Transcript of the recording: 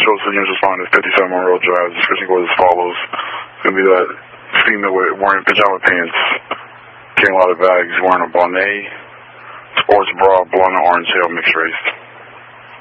shows the units responding to 57 Monroe Drive. The description goes as follows. It's going to be that female wearing pajama pants, carrying a lot of bags, wearing a bonnet, sports bra, blonde and orange hair, mixed race.